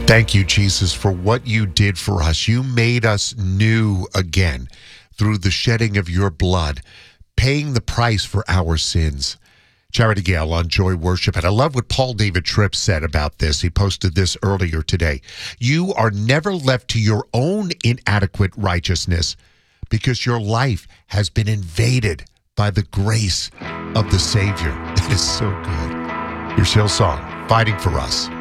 Thank you, Jesus, for what you did for us. You made us new again through the shedding of your blood, paying the price for our sins. Charity Gale on Joy Worship. And I love what Paul David Tripp said about this. He posted this earlier today. You are never left to your own inadequate righteousness because your life has been invaded by the grace of the Savior. That is so good. Here's Hillsong, Fighting for Us.